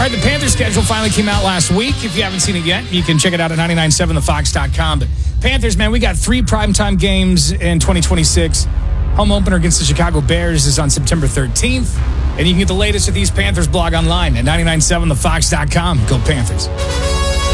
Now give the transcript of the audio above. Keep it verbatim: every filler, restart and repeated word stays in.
right, the Panthers schedule finally came out last week. If you haven't seen it yet, you can check it out at nine nine seven the fox dot com. But Panthers, man, we got three primetime games in twenty twenty-six. Home opener against the Chicago Bears is on September thirteenth. And you can get the latest at these Panthers blog online at nine nine seven the fox dot com. Go Panthers.